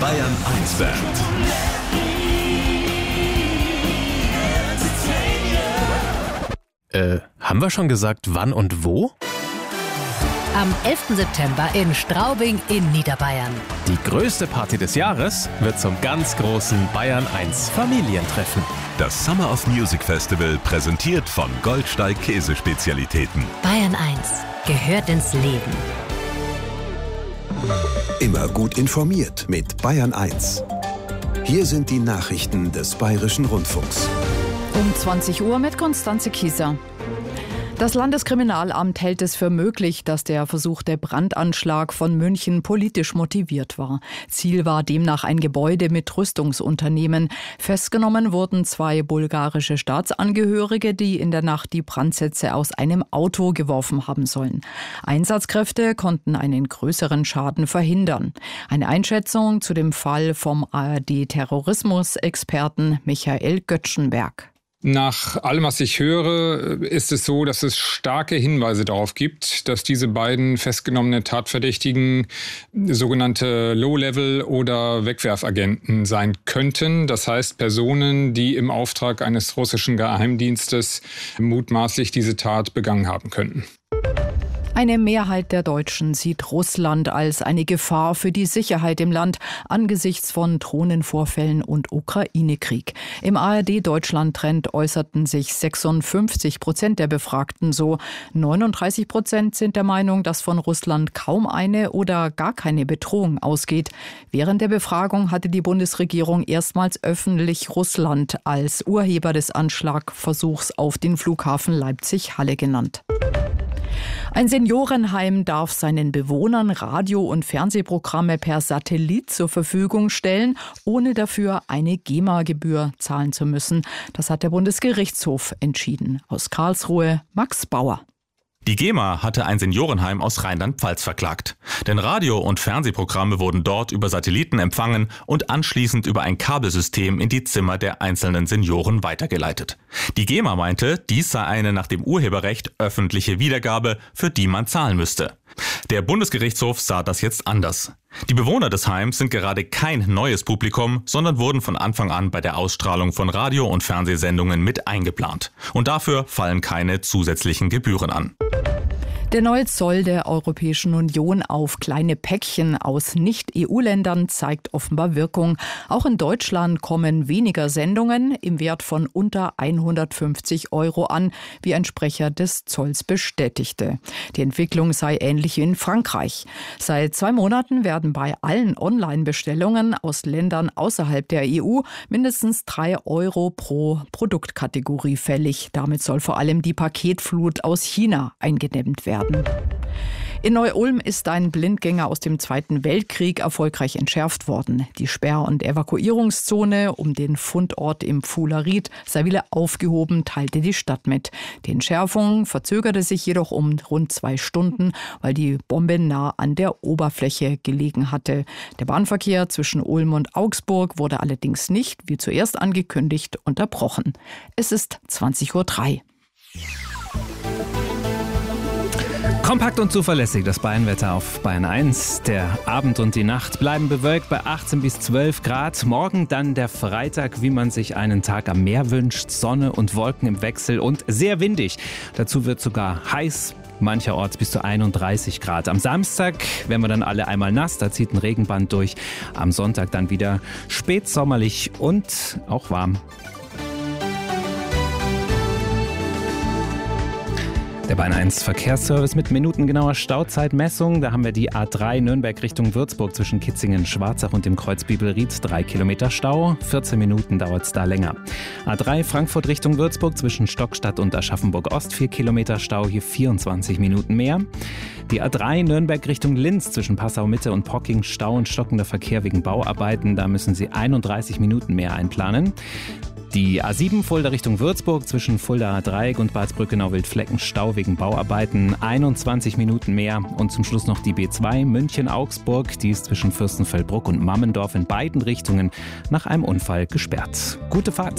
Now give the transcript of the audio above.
Bayern 1 Band. Haben wir schon gesagt, wann und wo? Am 11. September in Straubing in Niederbayern. Die größte Party des Jahres wird zum ganz großen Bayern 1 Familientreffen. Das Summer of Music Festival präsentiert von Goldsteig Käsespezialitäten. Bayern 1 gehört ins Leben. Immer gut informiert mit Bayern 1. Hier sind die Nachrichten des Bayerischen Rundfunks. Um 20 Uhr mit Konstanze Kieser. Das Landeskriminalamt hält es für möglich, dass der versuchte Brandanschlag von München politisch motiviert war. Ziel war demnach ein Gebäude mit Rüstungsunternehmen. Festgenommen wurden 2 bulgarische Staatsangehörige, die in der Nacht die Brandsätze aus einem Auto geworfen haben sollen. Einsatzkräfte konnten einen größeren Schaden verhindern. Eine Einschätzung zu dem Fall vom ARD-Terrorismus-Experten Michael Göttschenberg. Nach allem, was ich höre, ist es so, dass es starke Hinweise darauf gibt, dass diese beiden festgenommenen Tatverdächtigen sogenannte Low-Level- oder Wegwerfagenten sein könnten. Das heißt Personen, die im Auftrag eines russischen Geheimdienstes mutmaßlich diese Tat begangen haben könnten. Eine Mehrheit der Deutschen sieht Russland als eine Gefahr für die Sicherheit im Land angesichts von Drohnenvorfällen und Ukraine-Krieg. Im ARD-Deutschland-Trend äußerten sich 56% der Befragten so. 39% sind der Meinung, dass von Russland kaum eine oder gar keine Bedrohung ausgeht. Während der Befragung hatte die Bundesregierung erstmals öffentlich Russland als Urheber des Anschlagversuchs auf den Flughafen Leipzig-Halle genannt. Ein Seniorenheim darf seinen Bewohnern Radio- und Fernsehprogramme per Satellit zur Verfügung stellen, ohne dafür eine GEMA-Gebühr zahlen zu müssen. Das hat der Bundesgerichtshof entschieden. Aus Karlsruhe, Max Bauer. Die GEMA hatte ein Seniorenheim aus Rheinland-Pfalz verklagt. Denn Radio- und Fernsehprogramme wurden dort über Satelliten empfangen und anschließend über ein Kabelsystem in die Zimmer der einzelnen Senioren weitergeleitet. Die GEMA meinte, dies sei eine nach dem Urheberrecht öffentliche Wiedergabe, für die man zahlen müsste. Der Bundesgerichtshof sah das jetzt anders. Die Bewohner des Heims sind gerade kein neues Publikum, sondern wurden von Anfang an bei der Ausstrahlung von Radio- und Fernsehsendungen mit eingeplant. Und dafür fallen keine zusätzlichen Gebühren an. Der neue Zoll der Europäischen Union auf kleine Päckchen aus Nicht-EU-Ländern zeigt offenbar Wirkung. Auch in Deutschland kommen weniger Sendungen im Wert von unter 150 € an, wie ein Sprecher des Zolls bestätigte. Die Entwicklung sei ähnlich wie in Frankreich. Seit 2 Monaten werden bei allen Online-Bestellungen aus Ländern außerhalb der EU mindestens 3 € pro Produktkategorie fällig. Damit soll vor allem die Paketflut aus China eingedämmt werden. In Neu-Ulm ist ein Blindgänger aus dem Zweiten Weltkrieg erfolgreich entschärft worden. Die Sperr- und Evakuierungszone um den Fundort im Pfuhler Ried sei wieder aufgehoben, teilte die Stadt mit. Die Entschärfung verzögerte sich jedoch um rund 2 Stunden, weil die Bombe nah an der Oberfläche gelegen hatte. Der Bahnverkehr zwischen Ulm und Augsburg wurde allerdings nicht, wie zuerst angekündigt, unterbrochen. Es ist 20:03 Uhr. Kompakt und zuverlässig das Bayernwetter auf Bayern 1. Der Abend und die Nacht bleiben bewölkt bei 18 bis 12 Grad. Morgen dann der Freitag, wie man sich einen Tag am Meer wünscht. Sonne und Wolken im Wechsel und sehr windig. Dazu wird sogar heiß. Mancherorts bis zu 31 Grad. Am Samstag werden wir dann alle einmal nass, da zieht ein Regenband durch. Am Sonntag dann wieder spätsommerlich und auch warm. Der Bayern 1 Verkehrsservice mit minutengenauer Stauzeitmessung. Da haben wir die A3 Nürnberg Richtung Würzburg zwischen Kitzingen, Schwarzach und dem Kreuz Bibelried. 3 Kilometer Stau, 14 Minuten dauert es da länger. A3 Frankfurt Richtung Würzburg zwischen Stockstadt und Aschaffenburg Ost. 4 Kilometer Stau, hier 24 Minuten mehr. Die A3 Nürnberg Richtung Linz zwischen Passau Mitte und Pocking. Stau und stockender Verkehr wegen Bauarbeiten. Da müssen Sie 31 Minuten mehr einplanen. Die A7 Fulda Richtung Würzburg zwischen Fulda Dreieck und Bad Brückenau-Wildflecken Stau wegen Bauarbeiten, 21 Minuten mehr. Und zum Schluss noch die B2 München-Augsburg, die ist zwischen Fürstenfeldbruck und Mammendorf in beiden Richtungen nach einem Unfall gesperrt. Gute Fahrt!